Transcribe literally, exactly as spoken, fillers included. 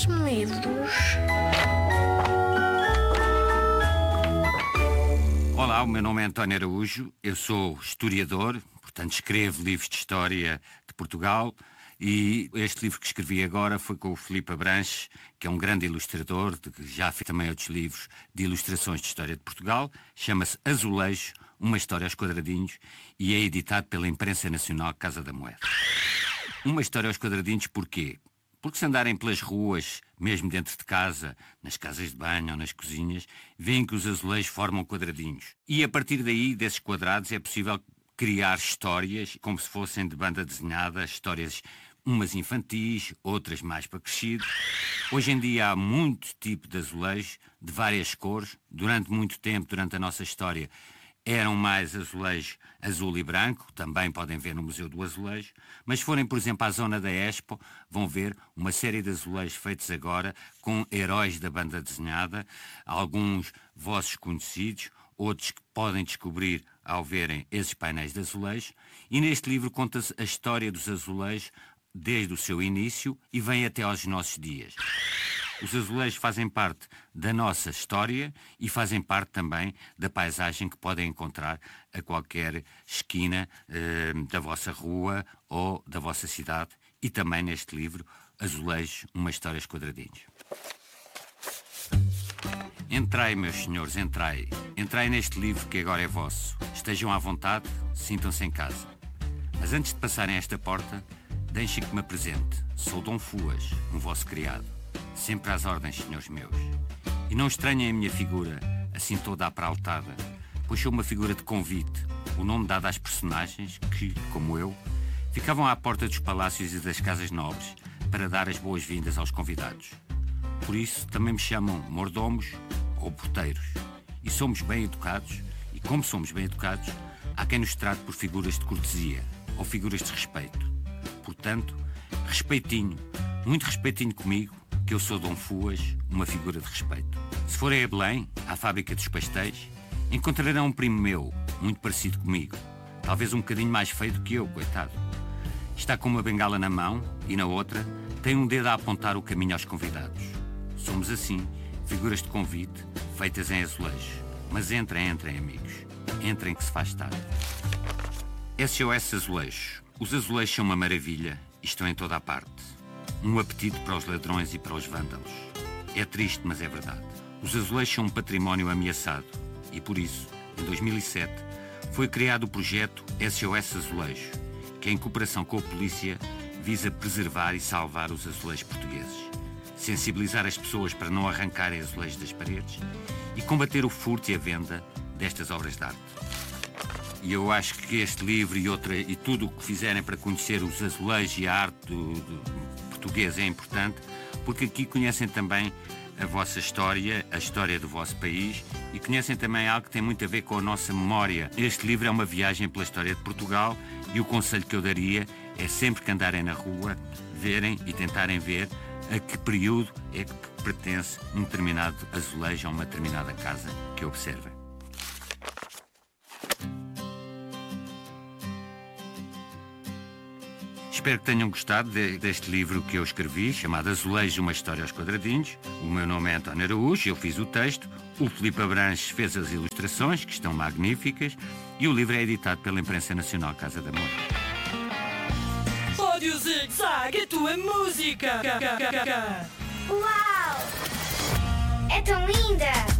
Dás-me livros? Olá, o meu nome é António Araújo, eu sou historiador, portanto escrevo livros de história de Portugal e este livro que escrevi agora foi com o Filipe Abranches, que é um grande ilustrador, que já fez também outros livros de ilustrações de história de Portugal, chama-se Azulejo, uma história aos quadradinhos e é editado pela Imprensa Nacional Casa da Moeda. Uma história aos quadradinhos porquê? Porque se andarem pelas ruas, mesmo dentro de casa, nas casas de banho ou nas cozinhas, veem que os azulejos formam quadradinhos. E a partir daí, desses quadrados, é possível criar histórias, como se fossem de banda desenhada, histórias umas infantis, outras mais para crescidos. Hoje em dia há muito tipo de azulejos, de várias cores. Durante muito tempo, durante a nossa história, eram mais azulejos azul e branco, também podem ver no Museu do Azulejo, mas se forem, por exemplo, à zona da Expo, vão ver uma série de azulejos feitos agora com heróis da banda desenhada, alguns vossos conhecidos, outros que podem descobrir ao verem esses painéis de azulejos, e neste livro conta-se a história dos azulejos desde o seu início e vem até aos nossos dias. Os azulejos fazem parte da nossa história e fazem parte também da paisagem que podem encontrar a qualquer esquina eh, da vossa rua ou da vossa cidade. E também neste livro, Azulejo, uma história aos quadradinhos. Entrai, meus senhores, entrai. Entrai neste livro que agora é vosso. Estejam à vontade, sintam-se em casa. Mas antes de passarem esta porta, deixem que me apresente. Sou Dom Fuas, um vosso criado. Sempre às ordens, senhores meus. E não estranhem a minha figura, assim toda apraltada, pois sou uma figura de convite, o nome dado às personagens que, como eu, ficavam à porta dos palácios e das casas nobres para dar as boas-vindas aos convidados. Por isso também me chamam mordomos ou porteiros. E somos bem educados, e como somos bem educados, há quem nos trate por figuras de cortesia ou figuras de respeito. Portanto, respeitinho, muito respeitinho comigo, que eu sou Dom Fuas, uma figura de respeito. Se forem a Belém, à fábrica dos pastéis, encontrarão um primo meu, muito parecido comigo. Talvez um bocadinho mais feio do que eu, coitado. Está com uma bengala na mão e na outra tem um dedo a apontar o caminho aos convidados. Somos assim, figuras de convite, feitas em azulejo. Mas entrem, entrem, amigos. Entrem que se faz tarde. S O S Azulejos. Os azulejos são uma maravilha e estão em toda a parte. Um apetite para os ladrões e para os vândalos. É triste, mas é verdade. Os azulejos são um património ameaçado e, por isso, em dois mil e sete, foi criado o projeto S O S Azulejo, que, em cooperação com a polícia, visa preservar e salvar os azulejos portugueses, sensibilizar as pessoas para não arrancarem azulejos das paredes e combater o furto e a venda destas obras de arte. E eu acho que este livro e, outra, e tudo o que fizerem para conhecer os azulejos e a arte do, do português é importante, porque aqui conhecem também a vossa história, a história do vosso país e conhecem também algo que tem muito a ver com a nossa memória. Este livro é uma viagem pela história de Portugal e o conselho que eu daria é sempre que andarem na rua, verem e tentarem ver a que período é que pertence um determinado azulejo a uma determinada casa que observem. Espero que tenham gostado de, deste livro que eu escrevi, chamado Azulejo, uma história aos quadradinhos. O meu nome é António Araújo, eu fiz o texto, o Filipe Abranches fez as ilustrações, que estão magníficas, e o livro é editado pela Imprensa Nacional Casa da Moeda. Rádio Zig-Zag, a tua música! Uau! É tão linda!